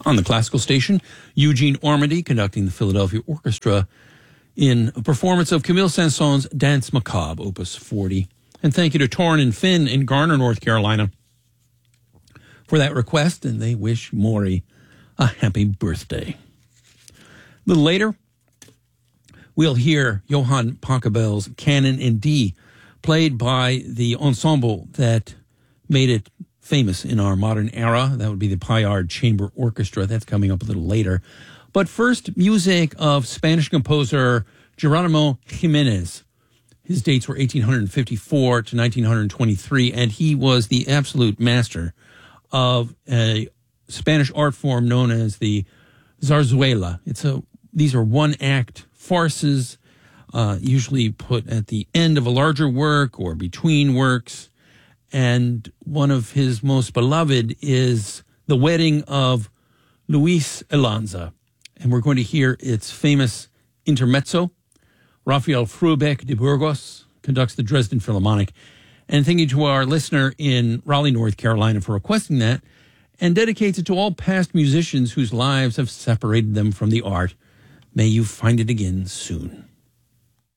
On the classical station, Eugene Ormandy conducting the Philadelphia Orchestra in a performance of Camille Saint-Saëns' Danse Macabre, Opus 40. And thank you to Torrin and Finn in Garner, North Carolina, for that request, and they wish Maury a happy birthday. A little later, we'll hear Johann Pachelbel's Canon in D, played by the ensemble that made it famous in our modern era. That would be the Payard Chamber Orchestra. That's coming up a little later. But first, music of Spanish composer Geronimo Jimenez. His dates were 1854 to 1923, and he was the absolute master of a Spanish art form known as the zarzuela. These are one-act farces, usually put at the end of a larger work or between works. And one of his most beloved is The Wedding of Luis Elanza. And we're going to hear its famous intermezzo. Rafael Frubeck de Burgos conducts the Dresden Philharmonic. And thank you to our listener in Raleigh, North Carolina for requesting that, and dedicates it to all past musicians whose lives have separated them from the art. May you find it again soon.